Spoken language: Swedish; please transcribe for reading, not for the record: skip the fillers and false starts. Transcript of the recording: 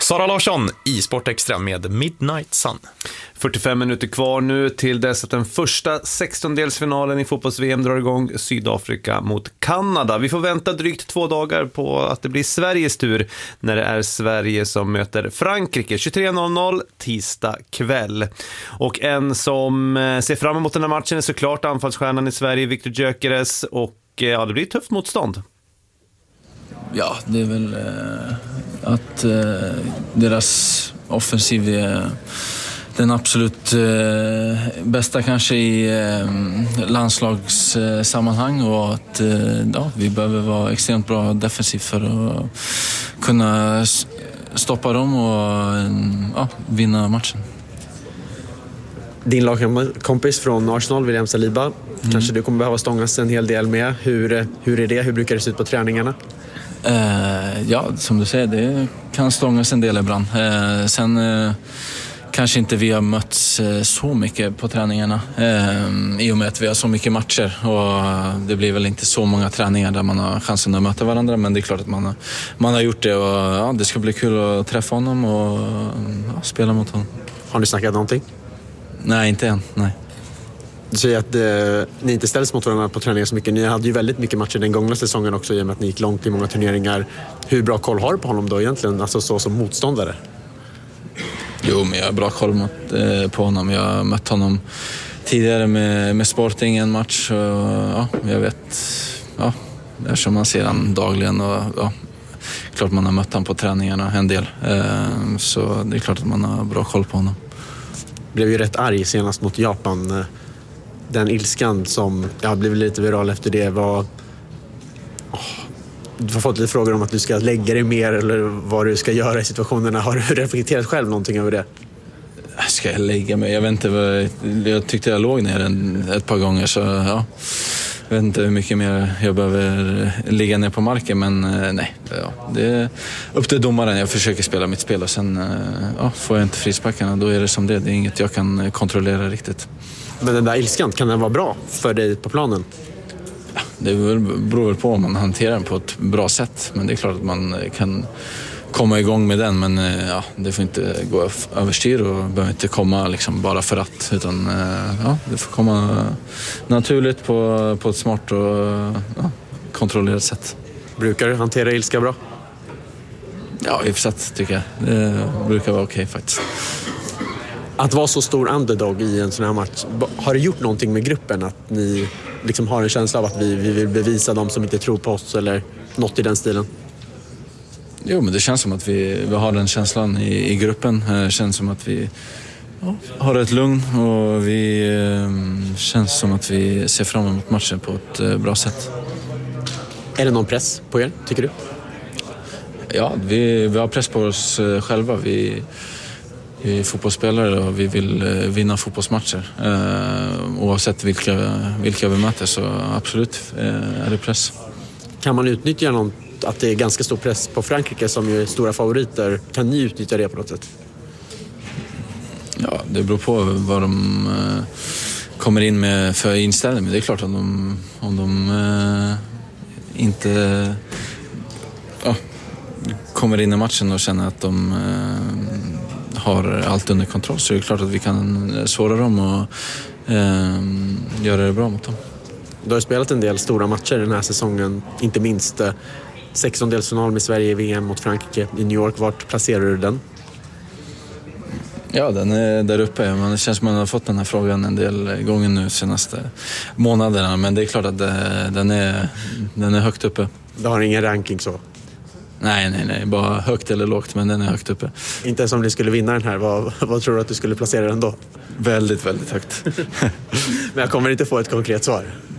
Sara Larsson i Sport Extra med Midnight Sun. 45 minuter kvar nu till dess att den första 16-delsfinalen i fotbolls-VM drar igång, Sydafrika mot Kanada. Vi får vänta drygt 2 dagar på att det blir Sveriges tur när det är Sverige som möter Frankrike 23:00 tisdag kväll. Och en som ser fram emot den här matchen är såklart anfallsstjärnan i Sverige, Viktor Gyökeres, och ja, det blir ett tufft motstånd. Ja, det är väl att deras offensiv är den absolut bästa kanske i landslagssammanhang, och att vi behöver vara extremt bra defensivt för att kunna stoppa dem och vinna matchen. Din lagkompis från Arsenal, William Saliba, kanske du kommer behöva stångas en hel del med. Hur är det? Hur brukar det se ut på träningarna? Ja, som du säger, det kan stångas en del ibland. Sen kanske inte vi har mötts så mycket på träningarna i och med att vi har så mycket matcher, och det blir väl inte så många träningar där man har chansen att möta varandra, men det är klart att man har gjort det, och ja, det ska bli kul att träffa honom och spela mot honom. Har ni snackat någonting? Nej, inte än, nej. Du säger att ni inte ställs mot varandra på träningar så mycket. Ni hade ju väldigt mycket matcher den gångna säsongen också, i och med att ni gick långt i många turneringar. Hur bra koll har du på honom då egentligen, alltså så som motståndare? Jo, men jag har bra koll på honom. Jag har mött honom tidigare med Sporting en match, och jag vet, eftersom man ser han dagligen, och klart man har mött honom på träningarna en del, så det är klart att man har bra koll på honom. Blev ju rätt arg senast mot Japan. Den ilskan som blev lite viral efter det var... Du har fått lite frågor om att du ska lägga dig mer, eller vad du ska göra i situationerna. Har du reflekterat själv någonting över det? Ska jag lägga mig? Jag vet inte, jag tyckte jag låg ner ett par gånger, så ja. Jag vet inte hur mycket mer jag behöver ligga ner på marken, men nej. Ja, det är upp till domaren. Jag försöker spela mitt spel, och sen får jag inte frisparkarna, då är det som det. Det är inget jag kan kontrollera riktigt. Men den där ilskan, kan den vara bra för dig på planen? Ja, det beror väl på om man hanterar den på ett bra sätt, men det är klart att man kan komma igång med den, men det får inte gå överstyr och behöver inte komma liksom bara för att, utan det får komma naturligt på ett smart och kontrollerat sätt. Brukar du hantera ilska bra? Ja, i och för sig tycker jag. Det brukar vara okej faktiskt. Att vara så stor underdog i en sån här match, har det gjort någonting med gruppen, att ni liksom har en känsla av att vi vill bevisa dem som inte tror på oss, eller något i den stilen? Jo, men det känns som att vi har den känslan i gruppen. Det känns som att vi har ett lugn, och vi känns som att vi ser fram emot matchen på ett bra sätt. Är det någon press på er, tycker du? Ja, vi har press på oss själva. Vi är fotbollsspelare och vi vill vinna fotbollsmatcher. Oavsett vilka vi möter, så absolut är det press. Kan man utnyttja någon, att det är ganska stor press på Frankrike som ju är stora favoriter? Kan ni utnyttja det på något sätt? Ja, det beror på vad de kommer in med för inställning. Men det är klart att om de inte kommer in i matchen och känner att de har allt under kontroll, så är det klart att vi kan svåra dem och göra det bra mot dem. Du har spelat en del stora matcher den här säsongen, inte minst 16-delsfinal med Sverige i VM mot Frankrike i New York. Vart placerar du den? Ja, den är där uppe. Det känns som man har fått den här frågan en del gånger nu senaste månaderna, men det är klart att den är högt uppe. Du har ingen ranking så? Nej, bara högt eller lågt, men den är högt uppe. Inte ens om ni skulle vinna den här, vad tror du att du skulle placera den då? Väldigt, väldigt högt. Men jag kommer inte få ett konkret svar.